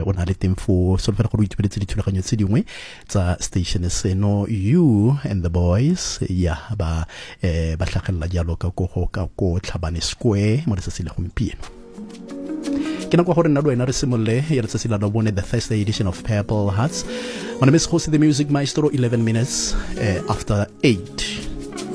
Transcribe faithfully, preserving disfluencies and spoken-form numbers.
o na le teng fo so fela go itebeletse dithulaganyo tse dingwe tsa station seno. You and the boys ya ba eh ba tlhagelela jalo ka go ka go Tlhabane Square mo letsatsi la gompieno. Ke na kwa gore nna le wena re simolle ya letsatsi la bone the Thursday edition of Purple Hearts. My name is Jose the Music Maestro, eleven minutes uh, after eight.